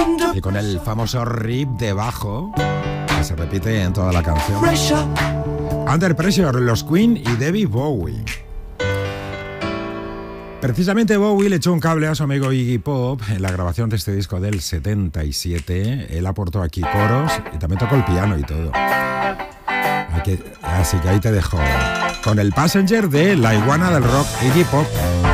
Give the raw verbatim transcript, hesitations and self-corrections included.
Y con el famoso riff de bajo que se repite en toda la canción. Under Pressure, los Queen y David Bowie. Precisamente Bowie le echó un cable a su amigo Iggy Pop en la grabación de este disco del setenta y siete. Él aportó aquí coros y también tocó el piano y todo. Aquí, así que ahí te dejo con el Passenger de La Iguana del Rock, Iggy Pop.